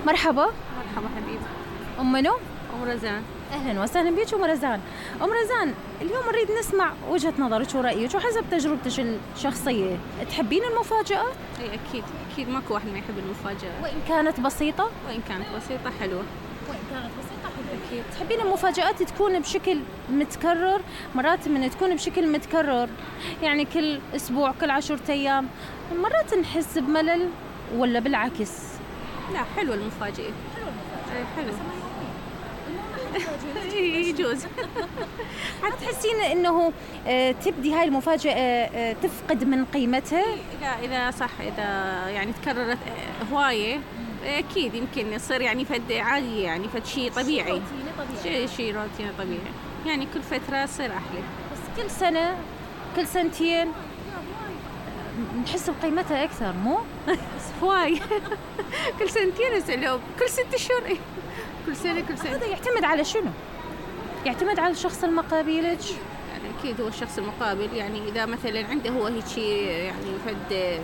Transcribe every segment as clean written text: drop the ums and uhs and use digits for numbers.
مرحبا. مرحبا حبيبي. أم منو؟ أم رزان. أهلا وسهلا بيك أم رزان. أم رزان، اليوم نريد نسمع وجهة نظرك ورأيك وحسب تجربتك الشخصية. تحبين المفاجآت؟ أي أكيد أكيد، ماكو واحد ما يحب المفاجأة. وإن كانت بسيطة؟ وإن كانت بسيطة حلوة. وإن كانت بسيطة حلوة. أكيد. تحبين المفاجآت تكون بشكل متكرر؟ مرات من تكون بشكل متكرر يعني كل أسبوع كل 10 أيام، مرات نحس بملل ولا بالعكس؟ لا، حلوة المفاجأة. حلو المفاجأة. أي حلو. يجوز. ما تحسين إنه تبدي هاي المفاجأة تفقد من قيمتها؟ إذا صح، إذا يعني تكررت هواية أكيد يمكن يصير يعني فد عادي، يعني فد شيء طبيعي. شيء روتيني طبيعي، يعني كل فترة يصير أحلى. بس كل سنة كل سنتين نحس بقيمتها أكثر، مو؟ هواي. كل سنتين أسألهم، كل 6 أشهر. كل سنة. هذا يعتمد على شنو؟ يعتمد على الشخص المقابلك. يعني أكيد هو الشخص المقابل، يعني إذا مثلا عنده هو هيك يعني فد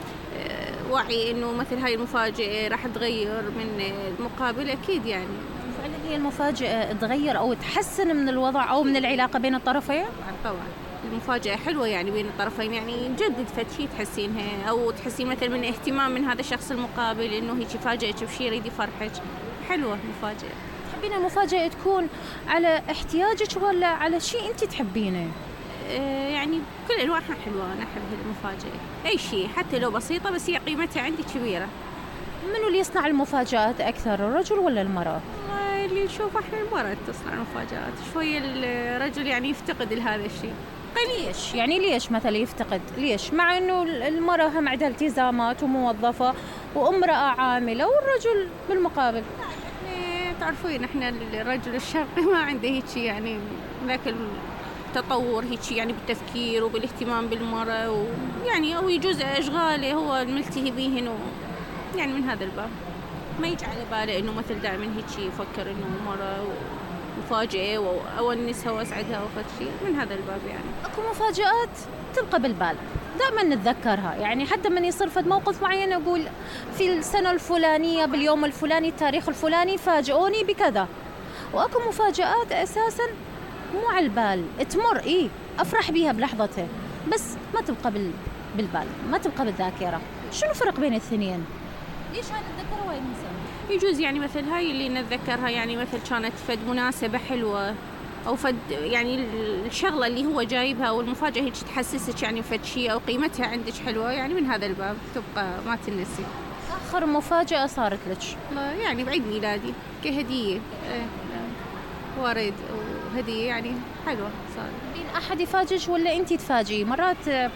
وعي إنه مثل هاي المفاجأة راح تغير من المقابل، أكيد يعني. فعلا هي المفاجأة تغير أو تحسن من الوضع أو من العلاقة بين الطرفين؟ طبعا المفاجأة حلوة يعني بين الطرفين، يعني نجدد فد شيء تحسينها، أو تحسين مثلا من اهتمام من هذا الشخص المقابل إنه هيك يفاجئك بشيء يريد يفرحك. حلوة المفاجأة. تحبين المفاجأة تكون على احتياجك ولا على شيء أنت تحبينه؟ يعني كل أنواعها حلوة، أنا أحب المفاجأة. أي شيء حتى لو بسيطة بس هي قيمتها عندي كبيرة. منو اللي يصنع المفاجآت أكثر، الرجل ولا المرأة؟ اللي نشوف احنا المرأة تصنع المفاجآت، شوية الرجل يعني يفتقد لهذا الشيء. ليش؟ يعني ليش مثلا يفتقد؟ ليش؟ مع إنه المرأة هم عندها التزامات وموظفة وامرأة عاملة والرجل بالمقابل. تعرفين احنا الرجل الشرقي ما عنده هيك يعني ذاك التطور هيك يعني بالتفكير وبالاهتمام بالمرأة، ويعني او يجوز اشغاله هو الملتهي بيهن، يعني من هذا الباب ما يجي على باله انه مثل دائما هيك يفكر انه المرأة مفاجئة وأونسها وأسعدها وفد شيء من هذا الباب. يعني اكو مفاجآت تبقى بالبال دائما نتذكرها، يعني حتى من يصير فد موقف معين أقول في السنة الفلانية باليوم الفلاني التاريخ الفلاني فاجئوني بكذا. وأكو مفاجآت أساسا مو على البال، تمر أفرح بيها بلحظتها بس ما تبقى بالبال، ما تبقى بالذاكرة. شنو الفرق بين الاثنين؟ ليش هاي نتذكرها وهاي ننساها؟ يجوز يعني مثل هاي اللي نتذكرها يعني مثل كانت فد مناسبة حلوة أو فد يعني الشغلة اللي هو جايبها والمفاجأة هيك تحسسك يعني فد شيء أو قيمتها عندك حلوة، يعني من هذا الباب تبقى ما تنسي. آخر مفاجأة صارت لك؟ يعني بعيد ميلادي كهدية، ورد وهدية يعني حلوة صارت. بين أحد يفاجئك ولا أنت تفاجئي؟ مرات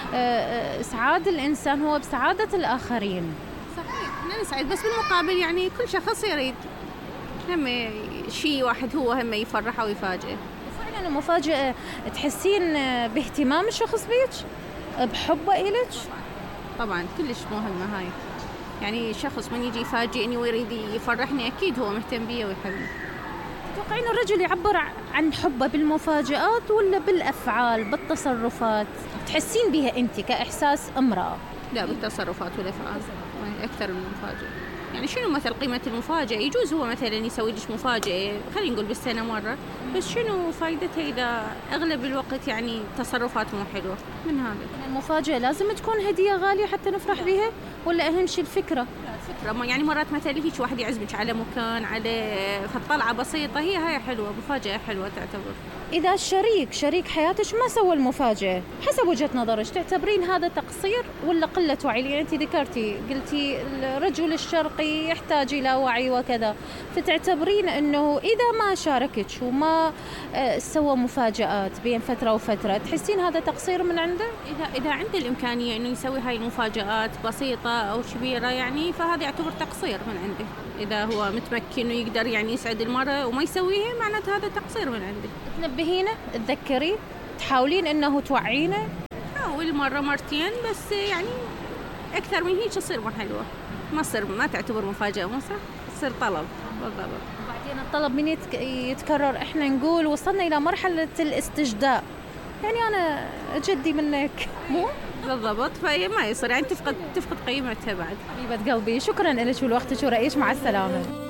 إسعاد الإنسان هو بسعادة الآخرين. صحيح احنا نسعد بس بالمقابل يعني كل شخص يريد هم شيء واحد هو هم يفرحه ويفاجئه. وفعلا المفاجأة تحسين باهتمام الشخص بيك، بحبه إلك؟ طبعا كلش مهمة هاي، يعني شخص من يجي يفاجئني ويريد يفرحني أكيد هو مهتم بي ويحبني. تتوقعين الرجل يعبر عن حبه بالمفاجآت ولا بالأفعال بالتصرفات؟ تحسين بها أنت كإحساس امرأة؟ لا، بالتصرفات والأفعال أكثر من المفاجأة. يعني شنو مثل قيمة المفاجأة؟ يجوز هو مثلا يسوي لك مفاجأة خلينا نقول بالسنة مرة، بس شنو فايدتها إذا أغلب الوقت يعني تصرفات مو حلوة؟ من هذا المفاجأة لازم تكون هدية غالية حتى نفرح بها ولا أهم شيء الفكرة؟ فكرة يعني مرات مثلا هيك واحد يعزمك على مكان على فطلعة بسيطة، هاي حلوة، مفاجأة حلوة تعتبر. إذا شريك حياتك ما سوى المفاجأة حسب وجهة نظرك تعتبرين هذا تقصير ولا قلة وعي؟ لأن أنت قلتي الرجل الشرقي يحتاج إلى وعي وكذا، فتعتبرين أنه إذا ما شاركك وما سوى مفاجآت بين فترة وفترة تحسين هذا تقصير من عنده؟ إذا عنده الإمكانية إنه يسوي هاي المفاجآت بسيطة أو كبيرة يعني فهذا يعتبر تقصير من عنده. إذا هو متمكن ويقدر يعني يسعد المرأة وما يسويها معناته هذا تقصير من عنده. تنبهينه، تذكري، تحاولين أنه توعينه؟ حاول مرة مرتين بس، يعني أكثر من هيك تصير ما حلوة، ما تعتبر مفاجأة، مو صح، تصير طلب بالضبط. وبعدين الطلب من يتكرر، إحنا نقول وصلنا إلى مرحلة الاستجداء، يعني أنا جدي منك مو؟ بالضبط، فهي ما يصير يعني تفقد قيمتها بعد. حبيبة قلبي، شكرا لك ولوقتك ورأيك، مع السلامة.